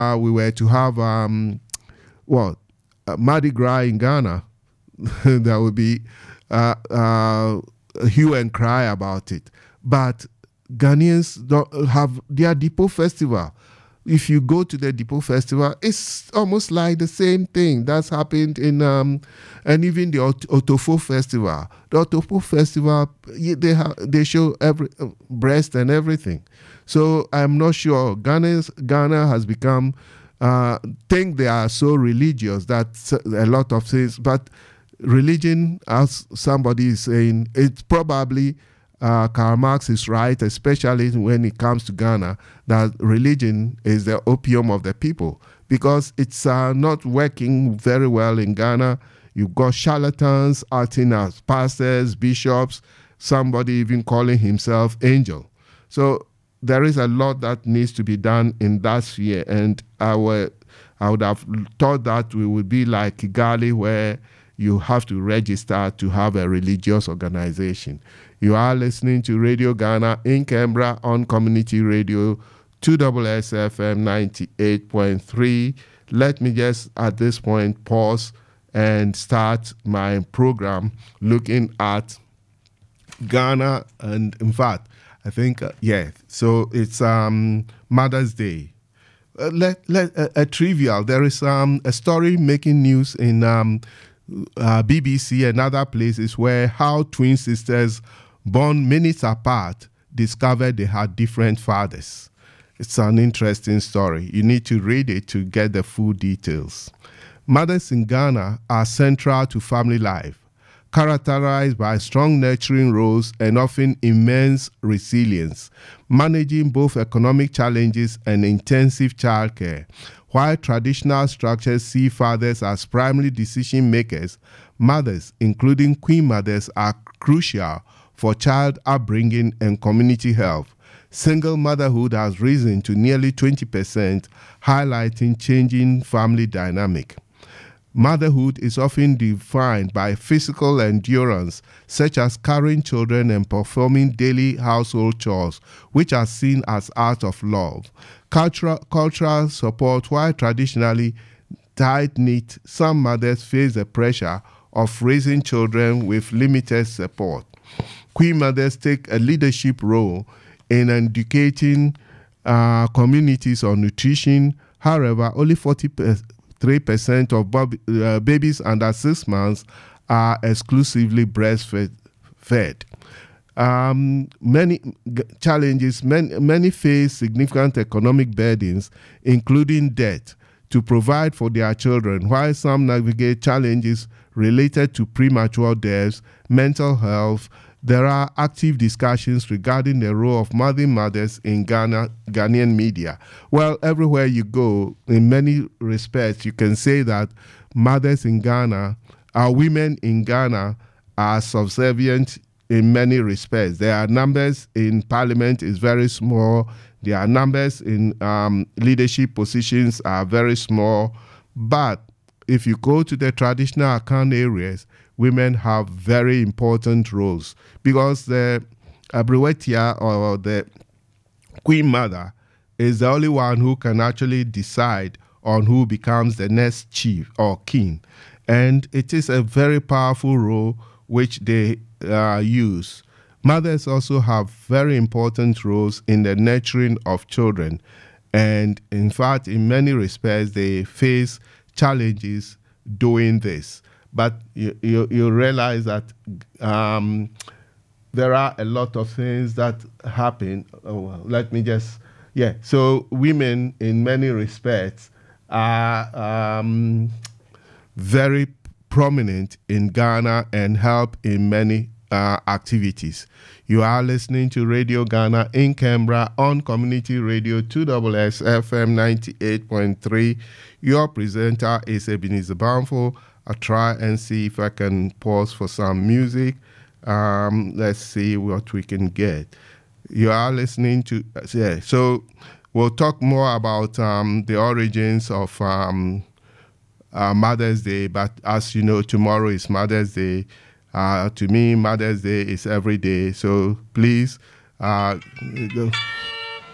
we were to have Mardi Gras in Ghana, there would be hue and cry about it. But Ghanaians don't have their Depot Festival. If you go to the Depot Festival, it's almost like the same thing that's happened in, and even the Otofo Festival. The Otofo Festival, they show every breast and everything. So I'm not sure. Ghana has become, think they are so religious that a lot of things, but religion, as somebody is saying, it's probably Karl Marx is right, especially when it comes to Ghana, that religion is the opium of the people, because it's not working very well in Ghana. You've got charlatans acting as pastors, bishops, somebody even calling himself angel. So there is a lot that needs to be done in that sphere, and I would have thought that we would be like Kigali, where you have to register to have a religious organization. You are listening to Radio Ghana in Canberra on Community Radio 2SSFM 98.3. Let me just at this point pause and start my program looking at Ghana. And in fact, I think, so it's Mother's Day. A trivial, there is a story making news in BBC and other places where how twin sisters born minutes apart discovered they had different fathers. It's an interesting story. You need to read it to get the full details. Mothers in Ghana are central to family life, characterized by strong nurturing roles and often immense resilience, managing both economic challenges and intensive childcare. While traditional structures see fathers as primary decision makers, mothers, including queen mothers, are crucial for child upbringing and community health. Single motherhood has risen to nearly 20%, highlighting changing family dynamic. Motherhood is often defined by physical endurance, such as carrying children and performing daily household chores, which are seen as acts of love. Cultural support, while traditionally tight-knit, some mothers face the pressure of raising children with limited support. Queen mothers take a leadership role in educating communities on nutrition. However, only 43% of babies under 6 months are exclusively breastfed. Many challenges, many face significant economic burdens, including debt, to provide for their children, while some navigate challenges related to premature deaths, mental health. There are active discussions regarding the role of mothers in Ghanaian media. Well, everywhere you go, in many respects, you can say that mothers in Ghana, women in Ghana, are subservient in many respects. Their numbers in parliament is very small. Their numbers in leadership positions are very small. But if you go to the traditional account areas, women have very important roles, because the Abriwetia, or the Queen Mother, is the only one who can actually decide on who becomes the next chief or king. And it is a very powerful role which they use. Mothers also have very important roles in the nurturing of children. And in fact, in many respects, they face challenges doing this. But you realize that there are a lot of things that happen. So women in many respects are very prominent in Ghana and help in many activities. You are listening to Radio Ghana in Canberra on Community Radio 2SSFM 98.3. Your presenter is Ebenezer Banfo. I'll try and see if I can pause for some music. Let's see what we can get. You are listening to, so we'll talk more about the origins of Mother's Day, but as you know, tomorrow is Mother's Day. To me, Mother's Day is every day, so please go.